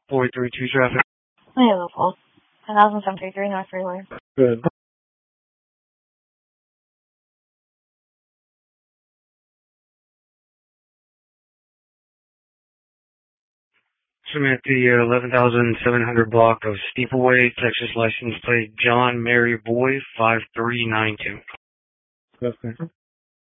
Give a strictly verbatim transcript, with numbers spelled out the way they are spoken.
four three two traffic. Hey, local. one thousand seven thirty-three North Freeway. Good. So I'm at the uh, eleven thousand seven hundred block of Steepleway, Texas license plate John Mary Boy five three nine two. Okay.